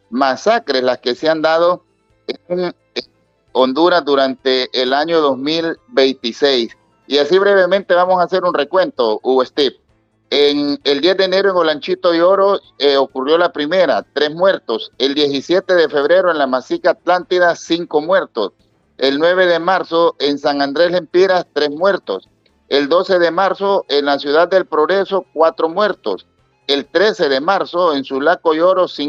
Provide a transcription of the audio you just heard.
masacres las que se han dado en Honduras durante el año 2026. Y así brevemente vamos a hacer un recuento, Hugo Steve. En el 10 de enero en Olanchito de Oro ocurrió la primera, 3 muertos. El 17 de febrero en la Masica Atlántida, 5 muertos. El 9 de marzo en San Andrés Lempiras, 3 muertos. El 12 de marzo en la Ciudad del Progreso, 4 muertos. El 13 de marzo en Sulaco y Oro, 5